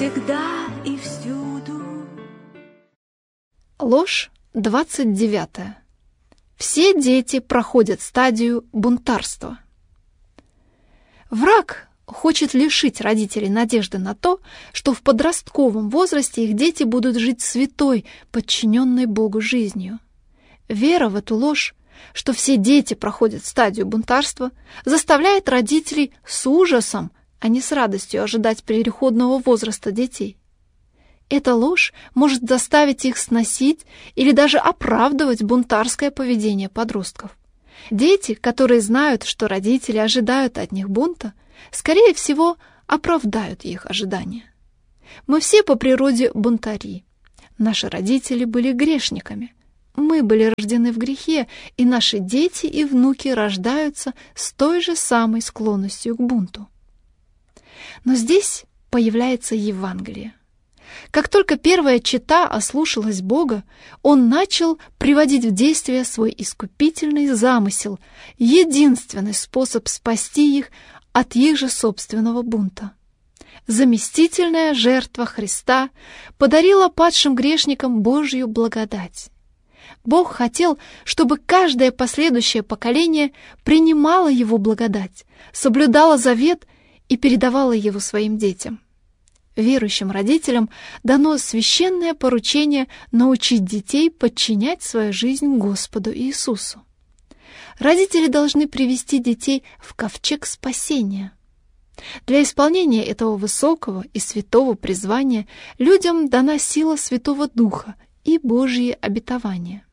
всегда и всюду. Ложь 29. Все дети проходят стадию бунтарства. Враг хочет лишить родителей надежды на то, что в подростковом возрасте их дети будут жить святой, подчиненной Богу жизнью. Вера в эту ложь, что все дети проходят стадию бунтарства, заставляет родителей с ужасом, а не с радостью ожидать переходного возраста детей. Эта ложь может заставить их сносить или даже оправдывать бунтарское поведение подростков. Дети, которые знают, что родители ожидают от них бунта, скорее всего, оправдают их ожидания. Мы все по природе бунтари. Наши родители были грешниками. Мы были рождены в грехе, и наши дети и внуки рождаются с той же самой склонностью к бунту. Но здесь появляется Евангелие. Как только первая чета ослушалась Бога, Он начал приводить в действие свой искупительный замысел, единственный способ спасти их от их же собственного бунта. Заместительная жертва Христа подарила падшим грешникам Божью благодать. Бог хотел, чтобы каждое последующее поколение принимало Его благодать, соблюдало завет и передавало его своим детям. Верующим родителям дано священное поручение научить детей подчинять свою жизнь Господу Иисусу. Родители должны привести детей в ковчег спасения. Для исполнения этого высокого и святого призвания людям дана сила Святого Духа и Божьи обетования.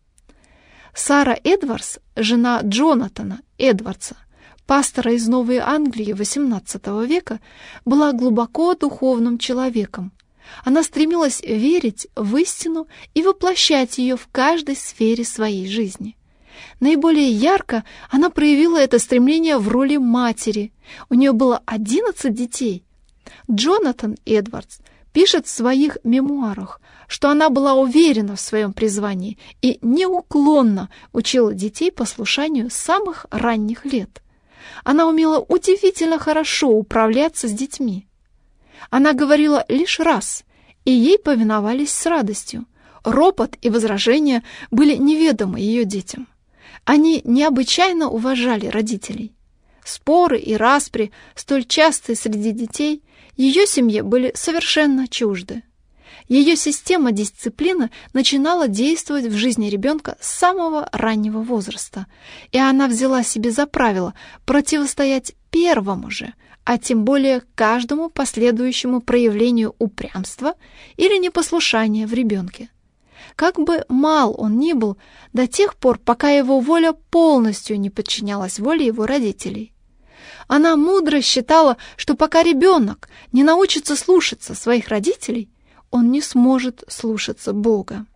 Сара Эдвардс, жена Джонатана Эдвардса, пастора из Новой Англии XVIII века, была глубоко духовным человеком. Она стремилась верить в истину и воплощать ее в каждой сфере своей жизни. Наиболее ярко она проявила это стремление в роли матери. У нее было 11 детей. Джонатан Эдвардс пишет в своих мемуарах, что она была уверена в своем призвании и неуклонно учила детей послушанию с самых ранних лет. Она умела удивительно хорошо управляться с детьми. Она говорила лишь раз, и ей повиновались с радостью. Ропот и возражения были неведомы ее детям. Они необычайно уважали родителей. Споры и распри, столь частые среди детей, ее семье были совершенно чужды. Ее система дисциплины начинала действовать в жизни ребенка с самого раннего возраста, и она взяла себе за правило противостоять первому же, а тем более каждому последующему проявлению упрямства или непослушания в ребенке. Как бы мал он ни был, до тех пор, пока его воля полностью не подчинялась воле его родителей. Она мудро считала, что пока ребенок не научится слушаться своих родителей, он не сможет слушаться Бога.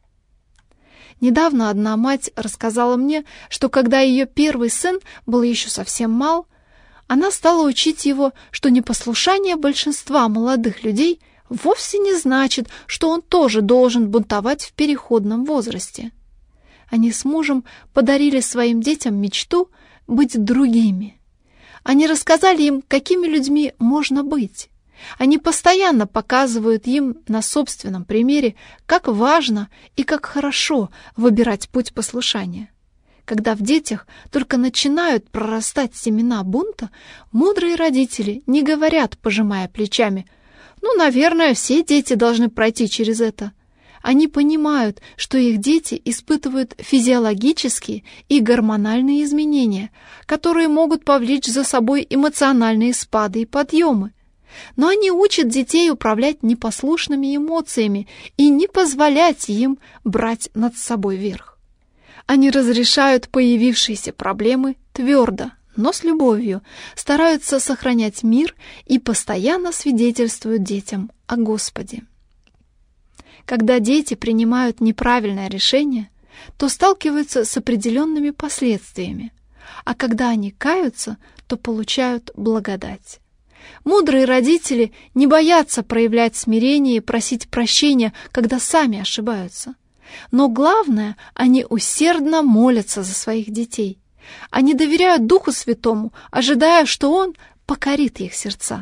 Недавно одна мать рассказала мне, что когда ее первый сын был еще совсем мал, она стала учить его, что непослушание большинства молодых людей вовсе не значит, что он тоже должен бунтовать в переходном возрасте. Они с мужем подарили своим детям мечту быть другими. Они рассказали им, какими людьми можно быть. Они постоянно показывают им на собственном примере, как важно и как хорошо выбирать путь послушания. Когда в детях только начинают прорастать семена бунта, мудрые родители не говорят, пожимая плечами: «Ну, наверное, все дети должны пройти через это». Они понимают, что их дети испытывают физиологические и гормональные изменения, которые могут повлечь за собой эмоциональные спады и подъемы. Но они учат детей управлять непослушными эмоциями и не позволять им брать над собой верх. Они разрешают появившиеся проблемы твердо, но с любовью, стараются сохранять мир и постоянно свидетельствуют детям о Господе. Когда дети принимают неправильное решение, то сталкиваются с определенными последствиями, а когда они каются, то получают благодать. Мудрые родители не боятся проявлять смирение и просить прощения, когда сами ошибаются. Но главное, они усердно молятся за своих детей. Они доверяют Духу Святому, ожидая, что Он покорит их сердца.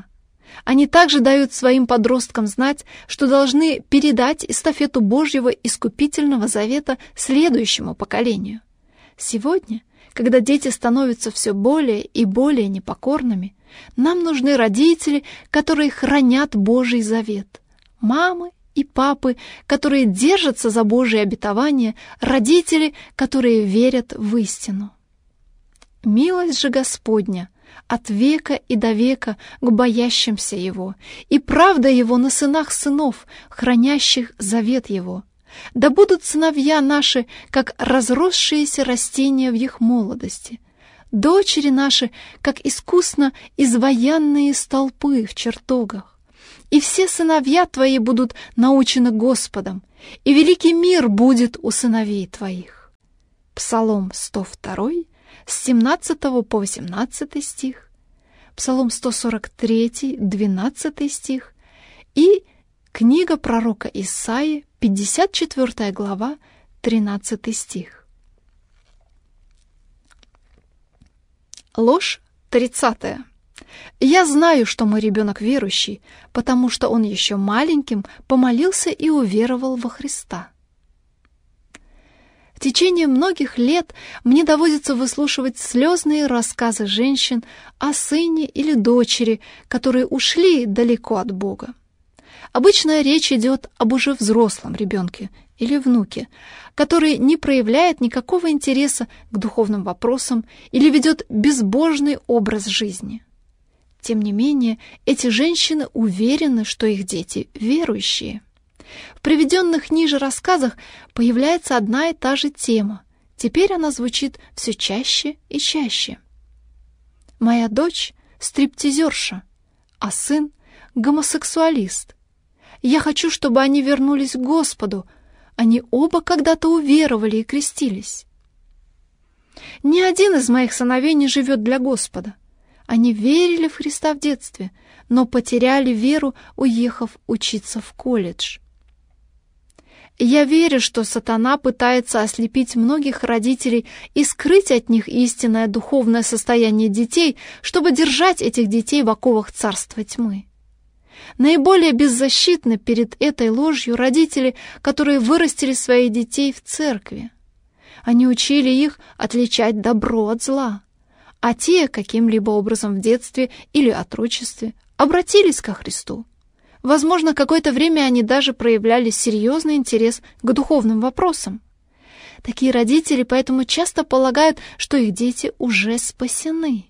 Они также дают своим подросткам знать, что должны передать эстафету Божьего искупительного завета следующему поколению. Сегодня, когда дети становятся все более и более непокорными, нам нужны родители, которые хранят Божий завет, мамы и папы, которые держатся за Божьи обетования, родители, которые верят в истину. Милость же Господня от века и до века к боящимся Его, и правда Его на сынах сынов, хранящих завет Его. Да будут сыновья наши, как разросшиеся растения в их молодости, дочери наши, как искусно изваянные столпы в чертогах. И все сыновья твои будут научены Господом, и великий мир будет у сыновей твоих. Псалом 102, с 17 по 18 стих, Псалом 143, 12 стих и книга пророка Исаии, 54 глава, 13 стих. Ложь 30. Я знаю, что мой ребенок верующий, потому что он еще маленьким помолился и уверовал во Христа. В течение многих лет мне доводится выслушивать слезные рассказы женщин о сыне или дочери, которые ушли далеко от Бога. Обычно речь идет об уже взрослом ребенке или внуке, который не проявляет никакого интереса к духовным вопросам или ведет безбожный образ жизни. Тем не менее, эти женщины уверены, что их дети верующие. В приведенных ниже рассказах появляется одна и та же тема. Теперь она звучит все чаще и чаще. Моя дочь — стриптизерша, а сын — гомосексуалист. Я хочу, чтобы они вернулись к Господу. Они оба когда-то уверовали и крестились. Ни один из моих сыновей не живет для Господа. Они верили в Христа в детстве, но потеряли веру, уехав учиться в колледж. Я верю, что сатана пытается ослепить многих родителей и скрыть от них истинное духовное состояние детей, чтобы держать этих детей в оковах царства тьмы. Наиболее беззащитны перед этой ложью родители, которые вырастили своих детей в церкви. Они учили их отличать добро от зла, а те каким-либо образом в детстве или отрочестве обратились ко Христу. Возможно, какое-то время они даже проявляли серьезный интерес к духовным вопросам. Такие родители поэтому часто полагают, что их дети уже спасены.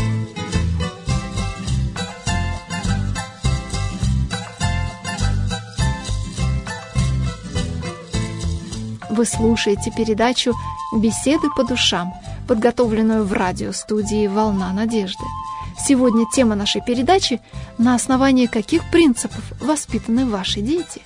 Вы слушаете передачу «Беседы по душам», подготовленную в радиостудии «Волна надежды». Сегодня тема нашей передачи – на основании каких принципов воспитаны ваши дети.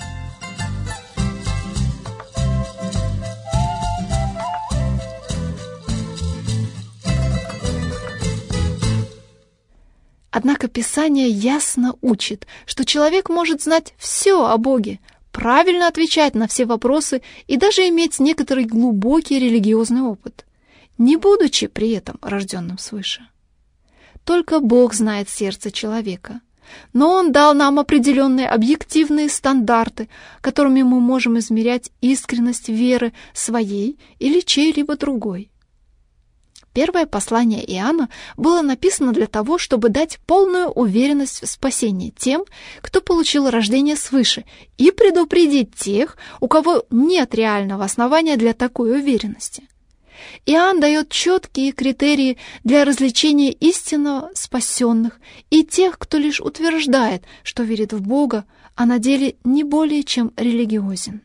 Однако Писание ясно учит, что человек может знать все о Боге, правильно отвечать на все вопросы и даже иметь некоторый глубокий религиозный опыт, не будучи при этом рожденным свыше. Только Бог знает сердце человека, но Он дал нам определенные объективные стандарты, которыми мы можем измерять искренность веры своей или чьей-либо другой. Первое послание Иоанна было написано для того, чтобы дать полную уверенность в спасении тем, кто получил рождение свыше, и предупредить тех, у кого нет реального основания для такой уверенности. Иоанн дает четкие критерии для различения истинно спасенных и тех, кто лишь утверждает, что верит в Бога, а на деле не более чем религиозен.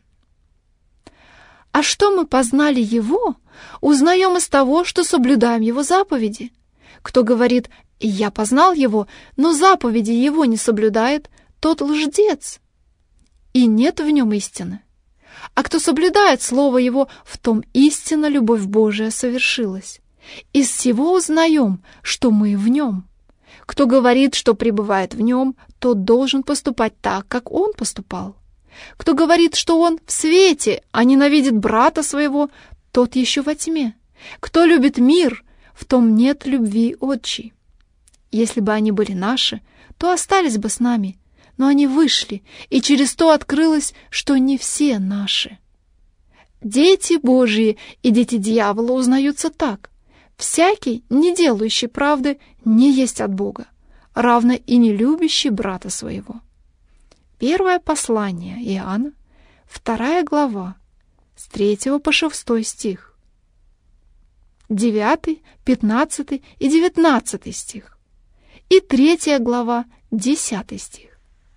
А что мы познали Его, узнаем из того, что соблюдаем Его заповеди. Кто говорит «я познал Его», но заповеди Его не соблюдает, тот лжец, и нет в нем истины. А кто соблюдает Слово Его, в том истинно любовь Божия совершилась. Из всего узнаем, что мы в Нем. Кто говорит, что пребывает в Нем, тот должен поступать так, как Он поступал. Кто говорит, что он в свете, а ненавидит брата своего, тот еще во тьме. Кто любит мир, в том нет любви отчей. Если бы они были наши, то остались бы с нами, но они вышли, и через то открылось, что не все наши. Дети Божьи и дети дьявола узнаются так. Всякий, не делающий правды, не есть от Бога, равно и не любящий брата своего. Первое послание Иоанна, 2 глава, с 3 по 6 стих, 9, 15 и 19 стих, и 3 глава, 10 стих.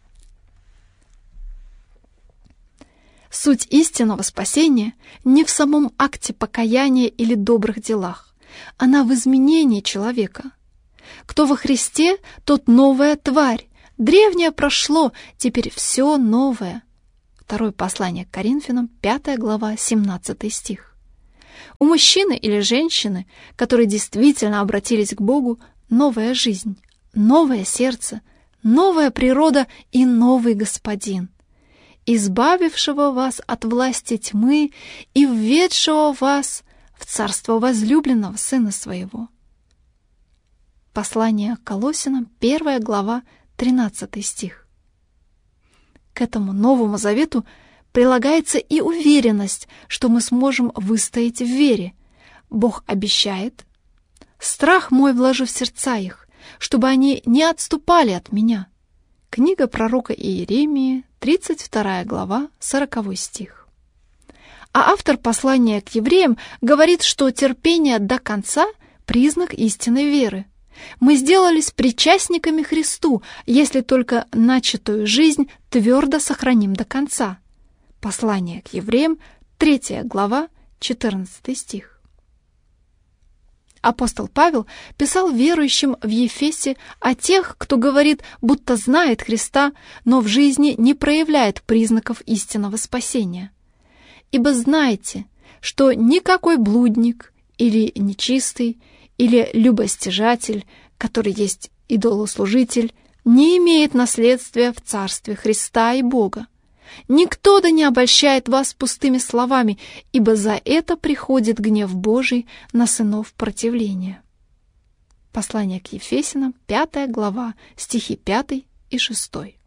Суть истинного спасения не в самом акте покаяния или добрых делах, она в изменении человека. Кто во Христе, тот новая тварь. Древнее прошло, теперь все новое. Второе послание к Коринфянам, 5 глава, 17 стих. У мужчины или женщины, которые действительно обратились к Богу, новая жизнь, новое сердце, новая природа и новый Господин, избавившего вас от власти тьмы и введшего вас в царство возлюбленного Сына Своего. Послание к Колоссянам, 1 глава, 13 стих. К этому Новому Завету прилагается и уверенность, что мы сможем выстоять в вере. Бог обещает: «Страх мой вложу в сердца их, чтобы они не отступали от меня». Книга пророка Иеремии, 32 глава, 40 стих. А автор послания к евреям говорит, что терпение до конца – признак истинной веры. Мы сделались причастниками Христу, если только начатую жизнь твердо сохраним до конца. Послание к евреям, 3 глава, 14 стих. Апостол Павел писал верующим в Ефесе о тех, кто говорит, будто знает Христа, но в жизни не проявляет признаков истинного спасения. «Ибо знайте, что никакой блудник или нечистый, или любостяжатель, который есть идолослужитель, не имеет наследствия в Царстве Христа и Бога. Никто да не обольщает вас пустыми словами, ибо за это приходит гнев Божий на сынов противления». Послание к Ефесянам, 5 глава, стихи 5 и 6.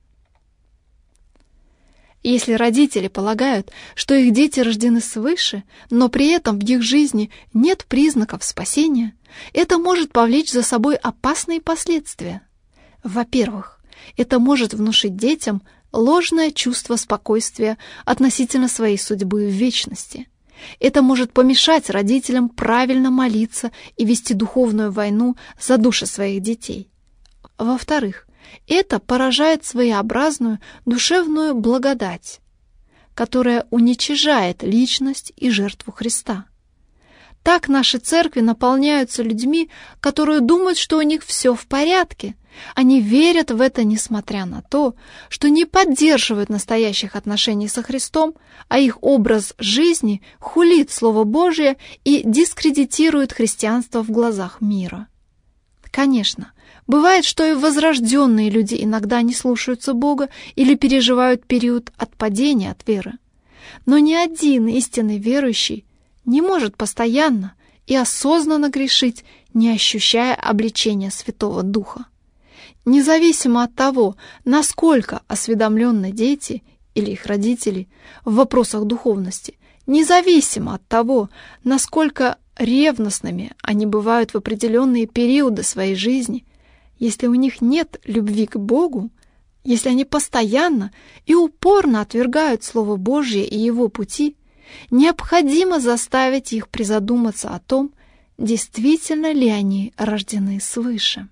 Если родители полагают, что их дети рождены свыше, но при этом в их жизни нет признаков спасения, это может повлечь за собой опасные последствия. Во-первых, это может внушить детям ложное чувство спокойствия относительно своей судьбы в вечности. Это может помешать родителям правильно молиться и вести духовную войну за души своих детей. Во-вторых, это поражает своеобразную душевную благодать, которая уничижает личность и жертву Христа. Так наши церкви наполняются людьми, которые думают, что у них все в порядке. Они верят в это, несмотря на то, что не поддерживают настоящих отношений со Христом, а их образ жизни хулит Слово Божие и дискредитирует христианство в глазах мира. Конечно, бывает, что и возрожденные люди иногда не слушаются Бога или переживают период отпадения от веры. Но ни один истинный верующий не может постоянно и осознанно грешить, не ощущая обличения Святого Духа. Независимо от того, насколько осведомленны дети или их родители в вопросах духовности, независимо от того, насколько ревностными они бывают в определенные периоды своей жизни, если у них нет любви к Богу, если они постоянно и упорно отвергают Слово Божье и Его пути, необходимо заставить их призадуматься о том, действительно ли они рождены свыше.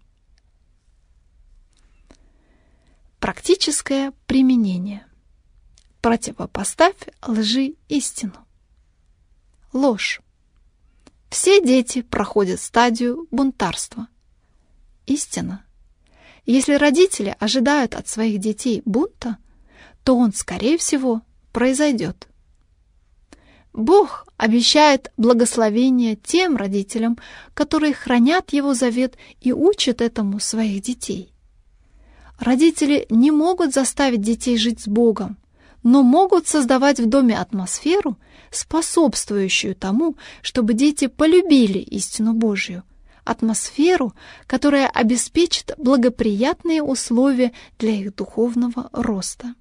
Практическое применение. Противопоставь лжи истину. Ложь. Все дети проходят стадию бунтарства. Истина. Если родители ожидают от своих детей бунта, то он, скорее всего, произойдет. Бог обещает благословение тем родителям, которые хранят Его завет и учат этому своих детей. Родители не могут заставить детей жить с Богом, но могут создавать в доме атмосферу, способствующую тому, чтобы дети полюбили истину Божью, атмосферу, которая обеспечит благоприятные условия для их духовного роста.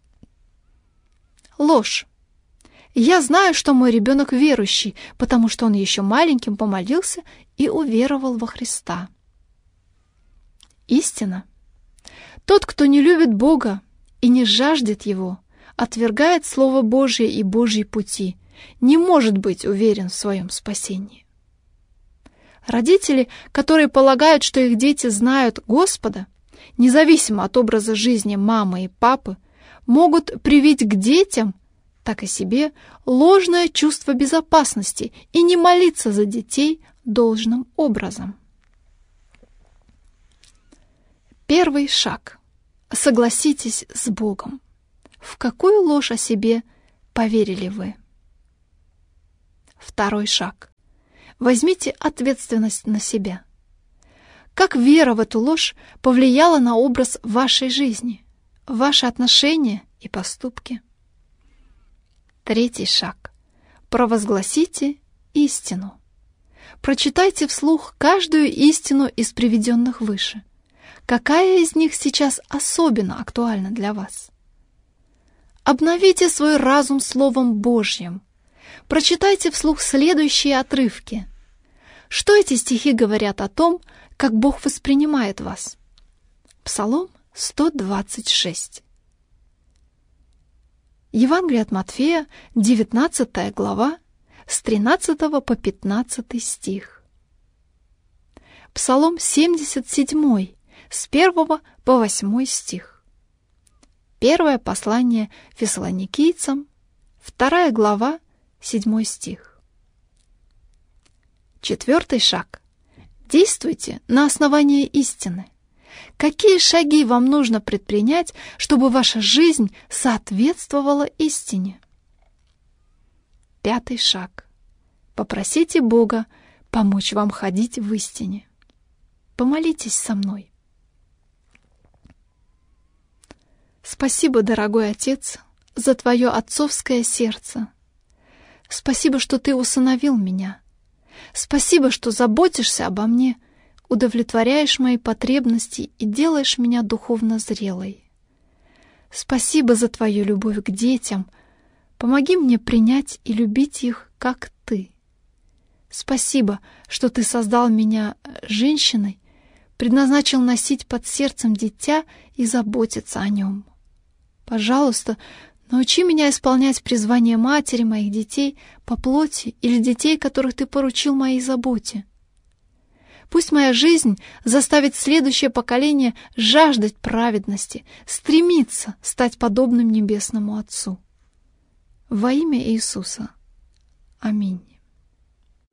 Ложь. Я знаю, что мой ребенок верующий, потому что он еще маленьким помолился и уверовал во Христа. Истина. Тот, кто не любит Бога и не жаждет Его, отвергает Слово Божье и Божьи пути, не может быть уверен в своем спасении. Родители, которые полагают, что их дети знают Господа, независимо от образа жизни мамы и папы, могут привить к детям, так и себе, ложное чувство безопасности и не молиться за детей должным образом. Первый шаг. Согласитесь с Богом. В какую ложь о себе поверили вы? Второй шаг. Возьмите ответственность на себя. Как вера в эту ложь повлияла на образ вашей жизни, ваши отношения и поступки? Третий шаг. Провозгласите истину. Прочитайте вслух каждую истину из приведенных выше. Какая из них сейчас особенно актуальна для вас? Обновите свой разум Словом Божьим. Прочитайте вслух следующие отрывки. Что эти стихи говорят о том, как Бог воспринимает вас? Псалом 126. Евангелие от Матфея, 19 глава, с 13 по 15 стих. Псалом 77, с 1 по 8 стих. Первое послание Фессалоникийцам, 2 глава, 7 стих. Четвертый шаг. Действуйте на основании истины. Какие шаги вам нужно предпринять, чтобы ваша жизнь соответствовала истине? Пятый шаг. Попросите Бога помочь вам ходить в истине. Помолитесь со мной. Спасибо, дорогой Отец, за Твое отцовское сердце. Спасибо, что Ты усыновил меня. Спасибо, что заботишься обо мне, удовлетворяешь мои потребности и делаешь меня духовно зрелой. Спасибо за Твою любовь к детям. Помоги мне принять и любить их, как Ты. Спасибо, что Ты создал меня женщиной, предназначил носить под сердцем дитя и заботиться о нем. Пожалуйста, научи меня исполнять призвание матери моих детей по плоти или детей, которых Ты поручил моей заботе. Пусть моя жизнь заставит следующее поколение жаждать праведности, стремиться стать подобным Небесному Отцу. Во имя Иисуса. Аминь.